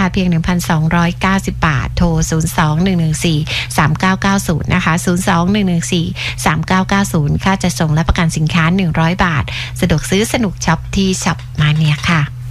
าเพียง 1,290 บาทโทร 02-114-3990 นะคะ 02-114-3990 ค่าจะส่งและประกันสินค้า100 บาทสะดวกซื้อสนุกช็อปที่ช็อปมาเนียค่ะ